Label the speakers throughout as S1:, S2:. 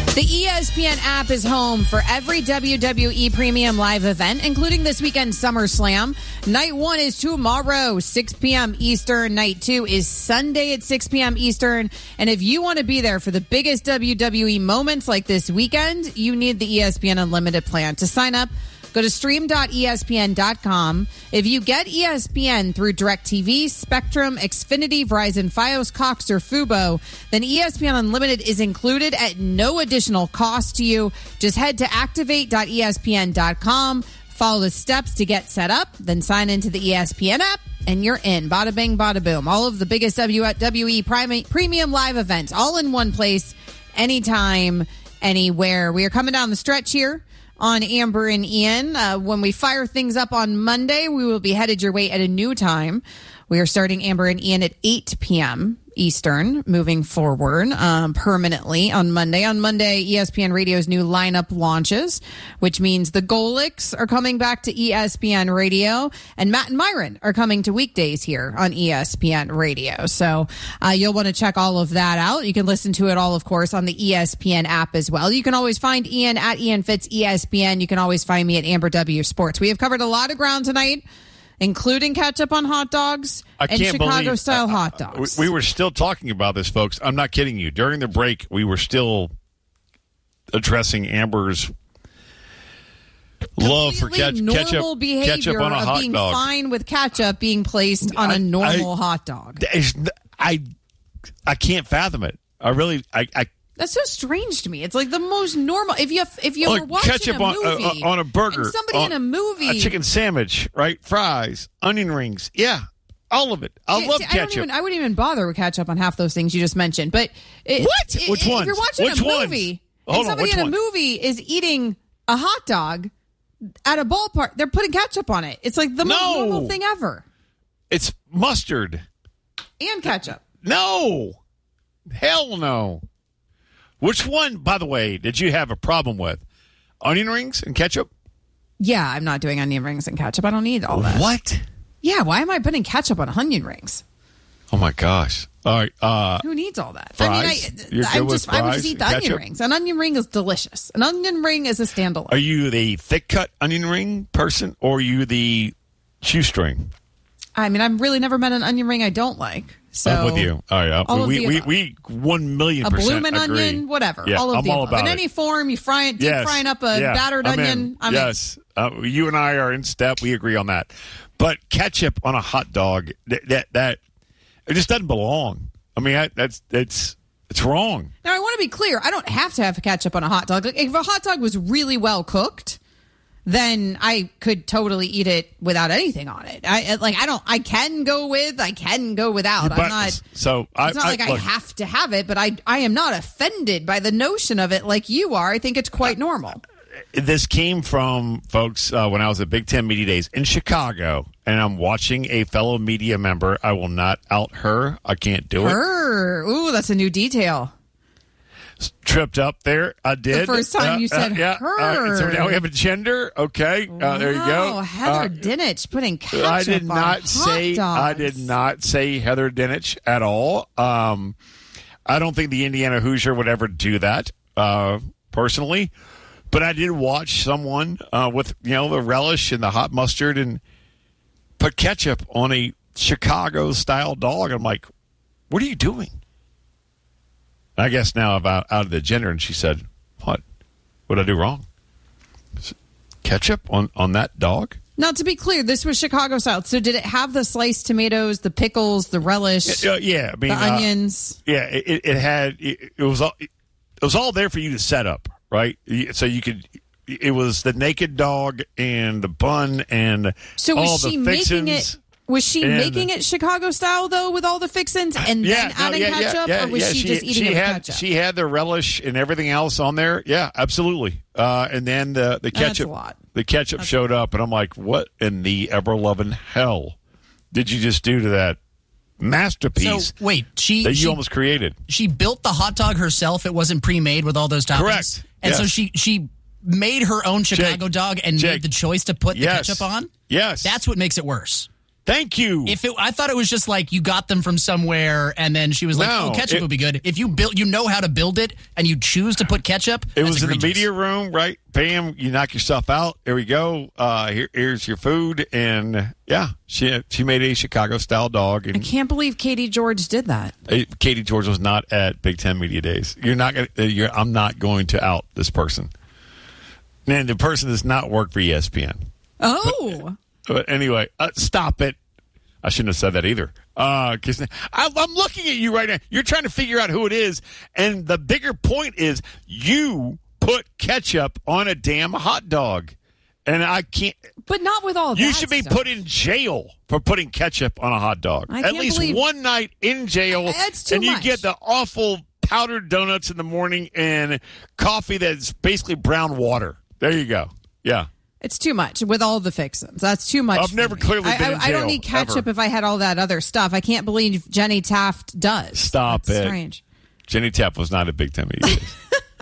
S1: The ESPN app is home for every WWE Premium Live event, including this weekend's SummerSlam. Night 1 is tomorrow, 6 p.m. Eastern. Night 2 is Sunday at 6 p.m. Eastern. And if you want to be there for the biggest WWE moments like this weekend, you need the ESPN Unlimited plan. To sign up, go to stream.espn.com. If you get ESPN through DirecTV, Spectrum, Xfinity, Verizon, Fios, Cox, or Fubo, then ESPN Unlimited is included at no additional cost to you. Just head to activate.espn.com, follow the steps to get set up, then sign into the ESPN app, and you're in. Bada bing, bada boom. All of the biggest WWE Premium Live events, all in one place, anytime, anywhere. We are coming down the stretch here on Amber and Ian. When we fire things up on Monday, we will be headed your way at a new time. We are starting Amber and Ian at 8 p.m. Eastern, moving forward permanently on Monday. On Monday, ESPN Radio's new lineup launches, which means the Golics are coming back to ESPN Radio, and Matt and Myron are coming to weekdays here on ESPN Radio. So you'll want to check all of that out. You can listen to it all, of course, on the ESPN app as well. You can always find Ian at Ian Fitz ESPN. You can always find me at Amber W Sports. We have covered a lot of ground tonight, including ketchup on hot dogs and Chicago-style hot dogs.
S2: We were still talking about this, folks. I'm not kidding you. During the break, we were still addressing Amber's love for ketchup on a hot dog.
S1: Behavior of being fine with ketchup being placed on a normal hot dog.
S2: I can't fathom it.
S1: That's so strange to me. It's like the most normal. If you were watching
S2: ketchup
S1: a movie
S2: on a burger,
S1: and somebody in a movie,
S2: a chicken sandwich, right? Fries, onion rings, yeah, all of it. I love ketchup.
S1: I wouldn't even bother with ketchup on half those things you just mentioned. But
S2: which one?
S1: If you're watching a movie and somebody in a movie is eating a hot dog at a ballpark, they're putting ketchup on it. It's like the most normal thing ever.
S2: It's mustard
S1: and ketchup.
S2: No, hell no. Which one, by the way, did you have a problem with? Onion rings and ketchup?
S1: Yeah, I'm not doing onion rings and ketchup. I don't need all that.
S2: What?
S1: Yeah, why am I putting ketchup on onion rings?
S2: Oh, my gosh. All right.
S1: Who needs all that?
S2: Fries?
S1: I would just eat the onion rings. An onion ring is delicious. An onion ring is a standalone.
S2: Are you the thick-cut onion ring person, or are you the shoestring?
S1: I mean, I've really never met an onion ring I don't like. So
S2: I'm with you. All right. We 1,000,000%
S1: a bloomin'
S2: agree.
S1: onion, whatever.
S2: Yeah,
S1: all of
S2: I'm
S1: the
S2: all
S1: above.
S2: about
S1: In any form, you fry it, deep frying up a battered onion. I'm in.
S2: You and I are in step. We agree on that. But ketchup on a hot dog, that it just doesn't belong. I mean, it's wrong.
S1: Now, I want to be clear. I don't have to have ketchup on a hot dog. Like, if a hot dog was really well cooked, then I could totally eat it without anything on it. I can go with, I can go without. It's not like I have to have it, but I am not offended by the notion of it like you are. I think it's quite normal.
S2: This came from, folks, when I was at Big Ten Media Days in Chicago, and I'm watching a fellow media member. I will not out her. I can't do it.
S1: Her. Ooh, that's a new detail.
S2: Tripped up there. I did.
S1: The first time you said her.
S2: So now we have a gender. Okay. There you go.
S1: Heather Dinich putting ketchup
S2: I did not say Heather Dinich at all. I don't think the Indiana Hoosier would ever do that, personally. But I did watch someone with, the relish and the hot mustard and put ketchup on a Chicago-style dog. I'm like, what are you doing? I guess now I'm out of the gender, and she said, what did I do wrong? Ketchup on that dog?
S1: Now, to be clear, this was Chicago style. So did it have the sliced tomatoes, the pickles, the relish,
S2: I mean,
S1: the onions?
S2: Yeah, it was all there for you to set up, right? So you could. It was the naked dog and the bun and
S1: so
S2: all
S1: was
S2: the
S1: she
S2: fixins.
S1: Making it? Was she making it Chicago style, though, with all the fixins and then adding ketchup? Or was she just eating it with ketchup?
S2: She had the relish and everything else on there. Yeah, absolutely. And then the ketchup.
S1: That's a lot.
S2: The ketchup showed up, and I'm like, what in the ever-loving hell did you just do to that masterpiece that you almost created?
S3: She built the hot dog herself. It wasn't pre-made with all those toppings?
S2: Correct.
S3: And so she made her own Chicago dog and made the choice to put the ketchup on?
S2: Yes.
S3: That's what makes it worse.
S2: Thank you.
S3: I thought it was just like you got them from somewhere, and then she was like, "Oh, ketchup would be good." If you know how to build it, and you choose to put ketchup,
S2: it was egregious. In the media room, right? Bam! You knock yourself out. Here we go. Here's your food, and she made a Chicago style dog. And
S1: I can't believe Katie George did that.
S2: Katie George was not at Big Ten Media Days. I'm not going to out this person. And the person does not work for ESPN.
S1: Oh.
S2: But anyway, stop it. I shouldn't have said that either. Because I'm looking at you right now. You're trying to figure out who it is. And the bigger point is you put ketchup on a damn hot dog. And I can't.
S1: But not with all that
S2: You should be
S1: stuff.
S2: put in jail for putting ketchup on a hot dog. At least one night in jail.
S1: That's too
S2: much. And you get the awful powdered donuts in the morning and coffee that's basically brown water. There you go. Yeah.
S1: It's too much with all the fixins. That's too much.
S2: I've never clearly been in jail.
S1: I don't need ketchup
S2: ever.
S1: If I had all that other stuff. I can't believe Jenny Taft does.
S2: Stop
S1: That's
S2: it.
S1: Strange.
S2: Jenny Taft was not a Big Ten Media Days.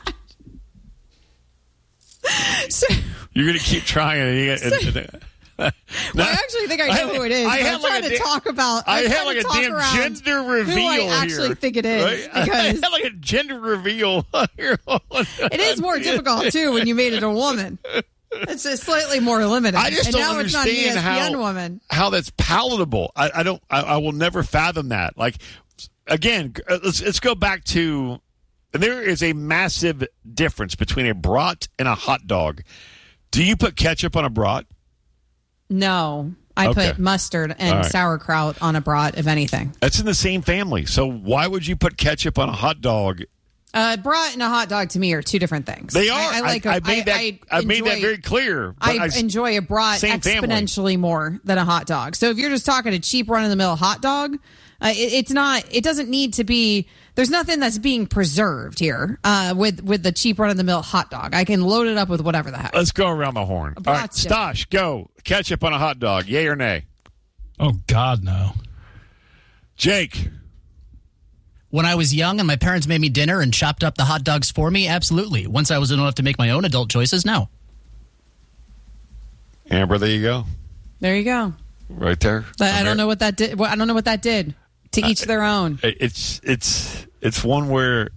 S1: So,
S2: you're going to keep trying.
S1: I actually think I know who it is. I'm trying to talk about.
S2: I had like a damn gender reveal
S1: who I actually think it is.
S2: Right?
S1: Because
S2: I had like a gender reveal.
S1: It is more difficult, too, when you made it a woman. It's just slightly more limited.
S2: I just don't
S1: now
S2: understand
S1: it's not an ESPN woman.
S2: How that's palatable. I will never fathom that. Like, again, let's go back to, there is a massive difference between a brat and a hot dog. Do you put ketchup on a brat?
S1: No. I put mustard and sauerkraut on a brat, if anything.
S2: That's in the same family. So why would you put ketchup on a hot dog?
S1: Brat and a hot dog to me are two different things.
S2: They are. I made that very clear.
S1: I enjoy a brat exponentially more than a hot dog. So if you're just talking a cheap run-of-the-mill hot dog, it's not. It doesn't need to be. There's nothing that's being preserved here with the cheap run-of-the-mill hot dog. I can load it up with whatever the heck.
S2: Let's go around the horn. All right, Stosh, go. Ketchup on a hot dog, yay or nay?
S4: Oh, God, no.
S2: Jake.
S3: When I was young and my parents made me dinner and chopped up the hot dogs for me, absolutely. Once I was old enough to make my own adult choices, no.
S2: Amber, there you go.
S1: There you go.
S2: Right there.
S1: I don't know what that did. I don't know what that did. To each their own.
S2: It's one where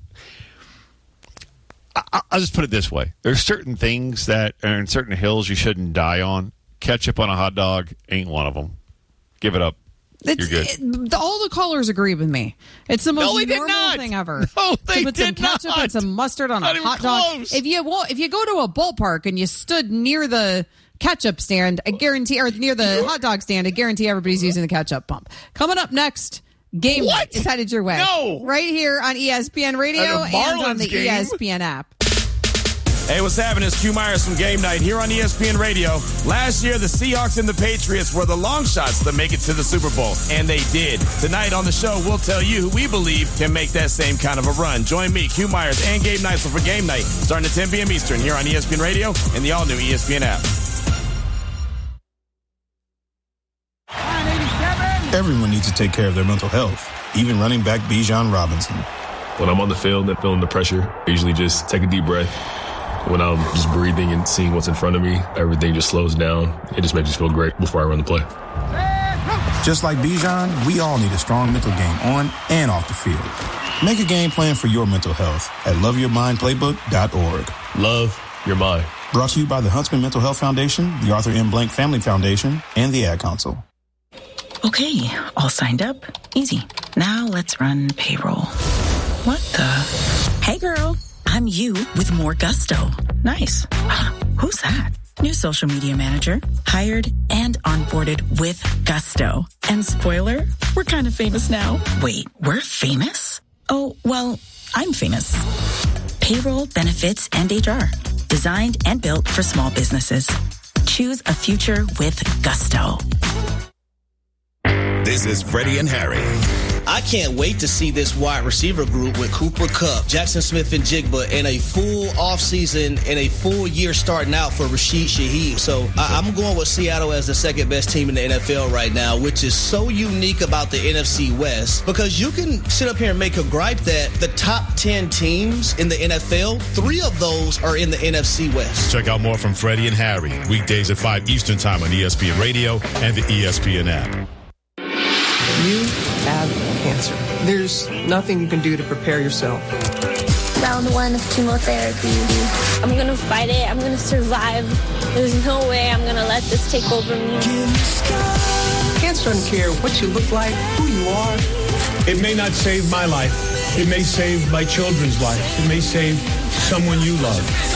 S2: I'll just put it this way: there's certain things that are in certain hills you shouldn't die on. Ketchup on a hot dog ain't one of them. Give it up. You're good.
S1: All the callers agree with me. It's the most normal thing ever.
S2: No, they
S1: to put some ketchup and some mustard on a hot dog. If you go to a ballpark and you stood near the ketchup stand, I guarantee, or near the hot dog stand, I guarantee everybody's using the ketchup pump. Coming up next, Game Night is headed your way.
S2: No.
S1: Right here on ESPN Radio and on the ESPN app.
S5: Hey, what's happening? It's Q Myers from Game Night here on ESPN Radio. Last year, the Seahawks and the Patriots were the long shots to make it to the Super Bowl, and they did. Tonight on the show, we'll tell you who we believe can make that same kind of a run. Join me, Q Myers, and Gabe Neitzel for Game Night, starting at 10 p.m. Eastern here on ESPN Radio and the all-new ESPN app.
S6: Everyone needs to take care of their mental health, even running back Bijan Robinson.
S7: When I'm on the field and feeling the pressure, I usually just take a deep breath. When I'm just breathing and seeing what's in front of me, everything just slows down. It just makes me feel great before I run the play.
S6: Just like Bijan, we all need a strong mental game on and off the field. Make a game plan for your mental health at loveyourmindplaybook.org.
S7: Love your mind.
S6: Brought to you by the Huntsman Mental Health Foundation, the Arthur M. Blank Family Foundation, and the Ad Council.
S8: Okay, all signed up. Easy. Now let's run payroll. What the? Hey, girl. I'm you with more gusto. Nice. Who's that? New social media manager. Hired and onboarded with gusto. And spoiler, we're kind of famous now. Wait, we're famous? Oh, well, I'm famous. Payroll, benefits, and HR. Designed and built for small businesses. Choose a future with gusto.
S9: This is Freddie and Harry. I can't wait to see this wide receiver group with Cooper Kupp, Jackson Smith-Njigba, and a full offseason and a full year starting out for Rashid Shaheed. So I'm going with Seattle as the second best team in the NFL right now, which is so unique about the NFC West, because you can sit up here and make a gripe that the top 10 teams in the NFL, 3 of those are in the NFC West.
S10: Check out more from Freddie and Harry, weekdays at 5 Eastern Time on ESPN Radio and the ESPN app.
S11: You have cancer. There's nothing you can do to prepare yourself.
S12: Round 1 of chemotherapy. I'm going to fight it. I'm going to survive. There's no way I'm going to let this take over me.
S11: Cancer doesn't care what you look like, who you are.
S13: It may not save my life. It may save my children's life. It may save someone you love.